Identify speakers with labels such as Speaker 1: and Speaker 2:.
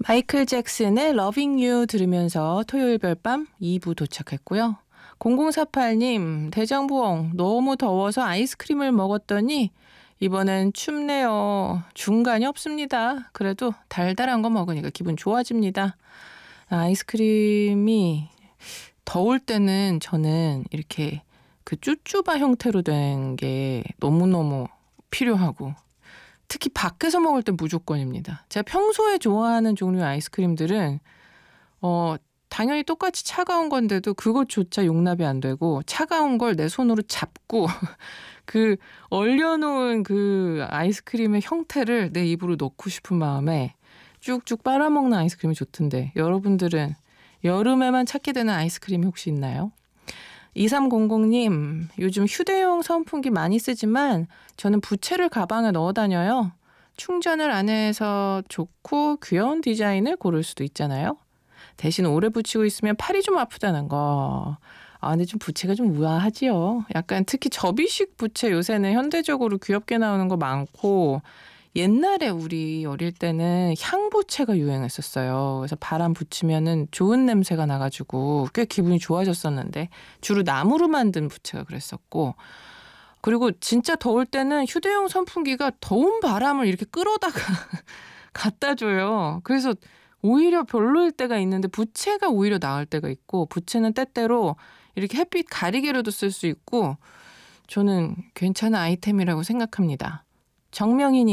Speaker 1: 마이클 잭슨의 Loving You 들으면서 토요일 별밤 2부 도착했고요. 0048님, 대장부엉 너무 더워서 아이스크림을 먹었더니 이번엔 춥네요. 중간이 없습니다. 그래도 달달한 거 먹으니까 기분 좋아집니다. 아이스크림이 더울 때는 저는 이렇게 그 쭈쭈바 형태로 된 게 너무너무 필요하고, 특히 밖에서 먹을 땐 무조건입니다. 제가 평소에 좋아하는 종류의 아이스크림들은 당연히 똑같이 차가운 건데도 그것조차 용납이 안 되고, 차가운 걸 내 손으로 잡고 그 얼려놓은 그 아이스크림의 형태를 내 입으로 넣고 싶은 마음에 쭉쭉 빨아먹는 아이스크림이 좋던데, 여러분들은 여름에만 찾게 되는 아이스크림이 혹시 있나요? 2300님, 요즘 휴대용 선풍기 많이 쓰지만 저는 부채를 가방에 넣어 다녀요. 충전을 안 해서 좋고 귀여운 디자인을 고를 수도 있잖아요. 대신 오래 붙이고 있으면 팔이 좀 아프다는 거. 근데 좀 부채가 좀 우아하지요. 약간 특히 접이식 부채 요새는 현대적으로 귀엽게 나오는 거 많고, 옛날에 우리 어릴 때는 향부채가 유행했었어요. 그래서 바람 붙이면은 좋은 냄새가 나가지고 꽤 기분이 좋아졌었는데, 주로 나무로 만든 부채가 그랬었고, 그리고 진짜 더울 때는 휴대용 선풍기가 더운 바람을 이렇게 끌어다가 갖다 줘요. 그래서 오히려 별로일 때가 있는데 부채가 오히려 나을 때가 있고, 부채는 때때로 이렇게 햇빛 가리개로도 쓸 수 있고, 저는 괜찮은 아이템이라고 생각합니다. 정명희님,